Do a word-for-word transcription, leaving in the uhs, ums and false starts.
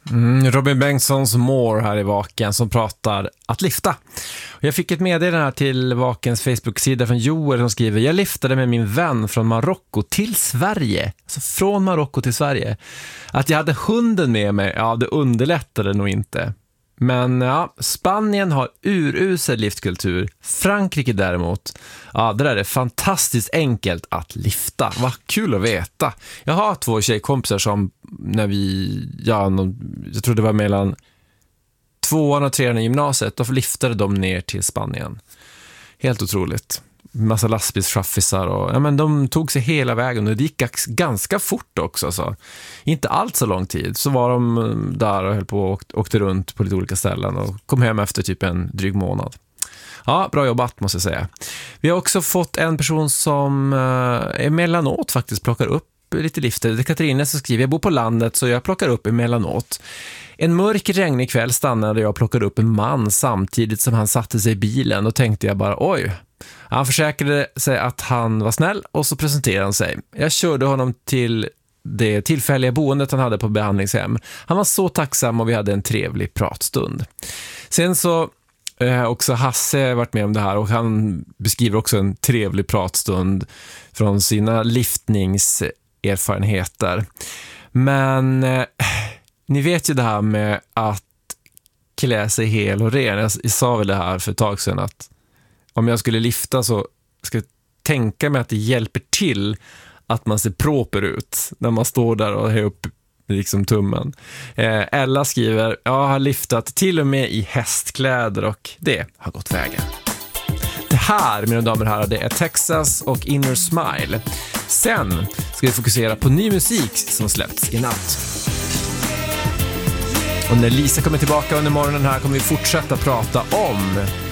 Mm, Robin Bengtssons More här i Vaken som pratar att lifta. Jag fick ett meddelande här till Vakens Facebook-sida från Joel som skriver: jag liftade med min vän från Marocko till Sverige. Alltså från Marocko till Sverige. Att jag hade hunden med mig, ja det underlättade nog inte. Men ja, Spanien har urusel liftkultur. Frankrike däremot, ja det där är fantastiskt enkelt att lifta. Vad kul att veta. Jag har två tjejkompisar som när vi, ja jag tror det var mellan tvåan och trean i gymnasiet, då liftade de ner till Spanien. Helt otroligt. Massa lastbilschaffisar och ja, men de tog sig hela vägen och det gick ganska fort också. Så. Inte allt så lång tid. Så var de där och höll på och åkte runt på lite olika ställen och kom hem efter typ en dryg månad. Ja, bra jobbat måste jag säga. Vi har också fått en person som eh, emellanåt faktiskt plockar upp lite lifter. Det är Katarina som skriver: jag bor på landet så jag plockar upp emellanåt. En mörk regnig kväll stannade jag och plockade upp en man samtidigt som han satte sig i bilen och tänkte jag bara oj. Han försäkrade sig att han var snäll och så presenterade han sig. Jag körde honom till det tillfälliga boendet han hade på behandlingshem. Han var så tacksam och vi hade en trevlig pratstund. Sen så eh, också Hasse varit med om det här och han beskriver också en trevlig pratstund från sina liftningserfarenheter. Men eh, ni vet ju det här med att klä sig hel och ren. Jag, jag sa väl det här för ett tag sedan att om jag skulle lifta så ska jag tänka mig att det hjälper till att man ser proper ut när man står där och har upp liksom tummen. Eh, Ella skriver: jag har liftat till och med i hästkläder och det har gått vägen. Det här, mina damer och herrar, det är Texas och Inner Smile. Sen ska vi fokusera på ny musik som släppts i natt. Och när Lisa kommer tillbaka under morgonen här kommer vi fortsätta prata om